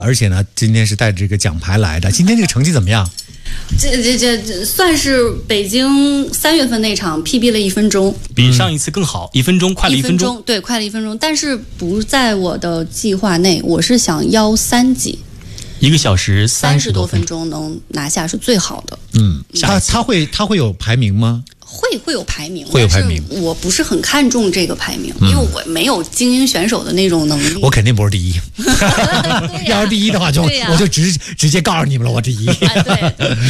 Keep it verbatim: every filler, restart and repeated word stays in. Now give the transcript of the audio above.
而且呢，今天是带着这个奖牌来的。今天这个成绩怎么样？ 这这这这算是北京三月份那场 P B 了一分钟， 比上一次更好，一分钟快了一分钟， 一分钟对，快了一分钟，但是不在我的计划内，我是想邀三级。 一个小时三十多分钟钟能拿下是最好的。 嗯，他他会他会有排名吗？ 会会有排名， 会有排名。 我不是很看重这个排名，嗯、因为我没有精英选手的那种能力。 我肯定不是第一，要是第一的话就，就我就直直接告诉你们了，我第一。 啊，对。